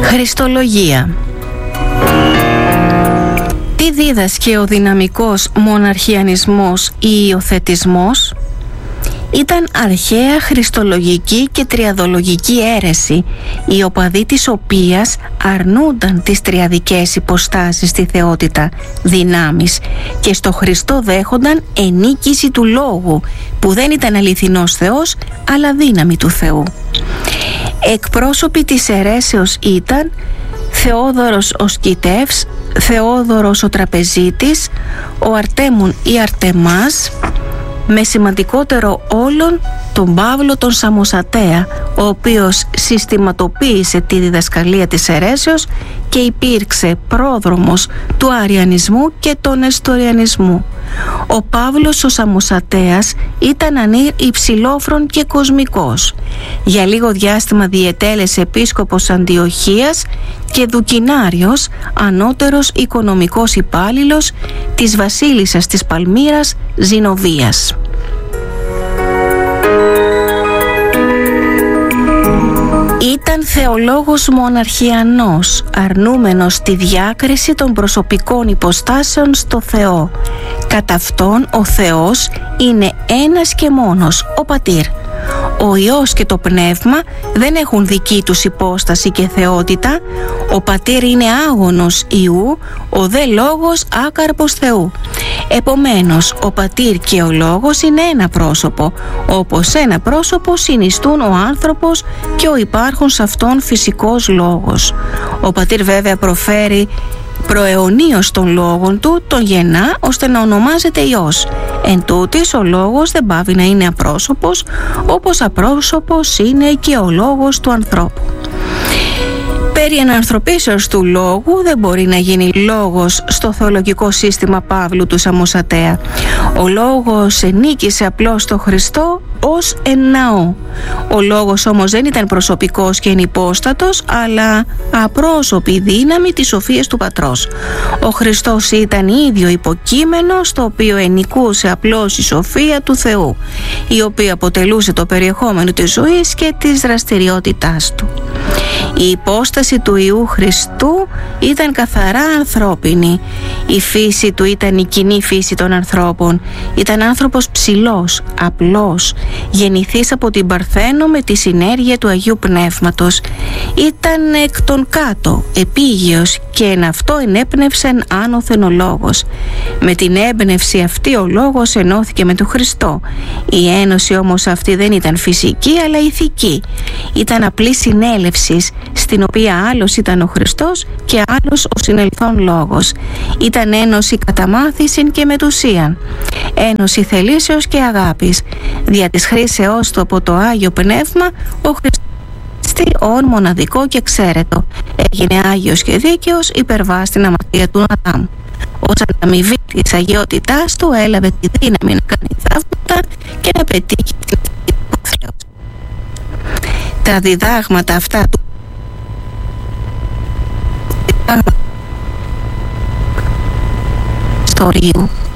Χριστολογία. Τι δίδασκε ο δυναμικός μοναρχιανισμός ή υιοθετισμός? Ήταν αρχαία χριστολογική και τριαδολογική αίρεση, οι οπαδοί της οποίας αρνούνταν τις τριαδικές υποστάσεις στη θεότητα δυνάμεις και στο Χριστό δέχονταν ενίκηση του λόγου, που δεν ήταν αληθινός Θεός αλλά δύναμη του Θεού. Εκπρόσωποι της αιρέσεως ήταν Θεόδωρος ο Σκητεύς, Θεόδωρος ο Τραπεζίτης, ο Αρτέμουν ή Αρτεμάς, με σημαντικότερο όλων τον Παύλο τον Σαμοσατέα, ο οποίος συστηματοποίησε τη διδασκαλία της αιρέσεως και υπήρξε πρόδρομος του αριανισμού και του νεστοριανισμού. Ο Παύλος ο Σαμοσατέας ήταν ανήρ υψηλόφρον και κοσμικός. Για λίγο διάστημα διετέλεσε επίσκοπος Αντιοχίας και δουκινάριος, ανώτερος οικονομικός υπάλληλος της βασίλισσας της Παλμύρας Ζηνοβίας. Ήταν θεολόγος μοναρχιανός, αρνούμενος τη διάκριση των προσωπικών υποστάσεων στο Θεό. Κατά αυτόν ο Θεός είναι ένας και μόνος, ο Πατήρ. Ο Υιός και το Πνεύμα δεν έχουν δική τους υπόσταση και θεότητα. Ο Πατήρ είναι άγονος Υιού, ο δε Λόγος άκαρπος Θεού. Επομένως, ο Πατήρ και ο Λόγος είναι ένα πρόσωπο, όπως ένα πρόσωπο συνιστούν ο άνθρωπος και ο υπάρχον σε αυτόν φυσικός λόγος. Ο Πατήρ βέβαια προφέρει προαιωνίως των λόγων του, τον γεννά ώστε να ονομάζεται Υιός. Εν τούτης ο λόγος δεν πάβει να είναι απρόσωπος, όπως απρόσωπος είναι και ο λόγος του ανθρώπου. Περί ενανθρωπίσεως του λόγου δεν μπορεί να γίνει λόγος στο θεολογικό σύστημα Παύλου του Σαμοσατέα. Ο λόγος ενίκησε απλώς στο Χριστό ως εν ναό. Ο λόγος όμως δεν ήταν προσωπικός και ενυπόστατος, αλλά απρόσωπη δύναμη της σοφίας του Πατρός. Ο Χριστός ήταν ίδιο υποκείμενο, στο οποίο ενικούσε απλώς η σοφία του Θεού, η οποία αποτελούσε το περιεχόμενο της ζωής και της δραστηριότητάς του. Η υπόσταση του Υιού Χριστού ήταν καθαρά ανθρώπινη. Η φύση του ήταν η κοινή φύση των ανθρώπων. Ήταν άνθρωπος ψηλός, απλός, γεννηθής από την Παρθένο με τη συνέργεια του Αγίου Πνεύματος. Ήταν εκ των κάτω, επίγειος, και εν αυτό ενέπνευσεν άνωθεν ο Λόγος. Με την έμπνευση αυτή ο Λόγος ενώθηκε με τον Χριστό. Η ένωση όμως αυτή δεν ήταν φυσική αλλά ηθική. Ήταν απλή συνέλευσης, στην οποία άλλος ήταν ο Χριστός και άλλος ο συνελθόν Λόγος. Ήταν ένωση καταμάθησιν και μετουσίαν, ένωση θελήσεως και αγάπης. Δια της χρήσεώς του από το Άγιο Πνεύμα, ο Χριστός όν μοναδικό και εξαίρετο έγινε Άγιος και δίκαιος, υπερβάς την αμαρτία του Αδάμ. Ως ανταμοιβή της αγιότητάς του έλαβε τη δύναμη να κάνει θαύματα και να πετύχει την υποθέωση. Τα διδάγματα αυτά του ιστορίου